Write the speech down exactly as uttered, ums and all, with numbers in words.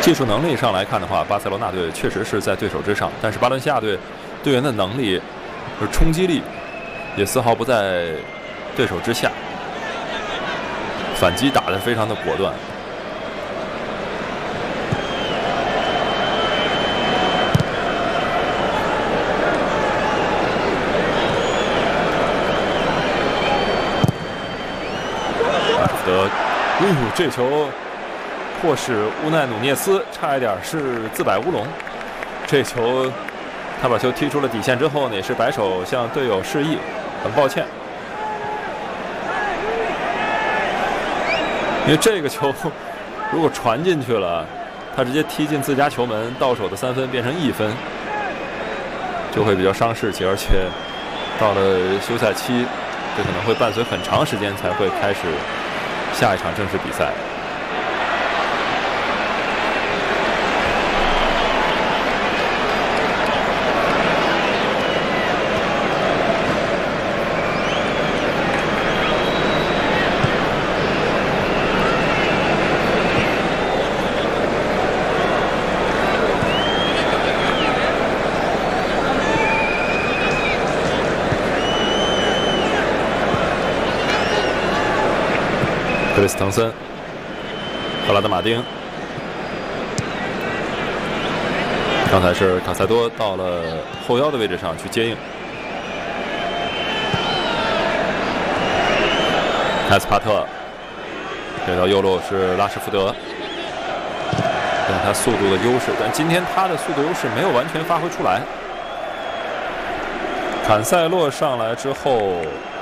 技术能力上来看的话，巴塞罗那队确实是在对手之上，但是巴伦西亚队队员的能力、就是冲击力也丝毫不在对手之下，反击打得非常的果断。拉什福德，哎呦，这球迫使乌奈努涅斯差一点是自摆乌龙。这球他把球踢出了底线之后呢，也是摆手向队友示意，很抱歉。因为这个球如果传进去了，他直接踢进自家球门，到手的三分变成一分，就会比较伤士气，而且到了休赛期，这可能会伴随很长时间才会开始下一场正式比赛。克里斯滕森、赫拉德马丁，刚才是卡塞多到了后腰的位置上去接应。埃斯帕特给到右路是拉什福德，用他速度的优势，但今天他的速度优势没有完全发挥出来。坎塞洛上来之后。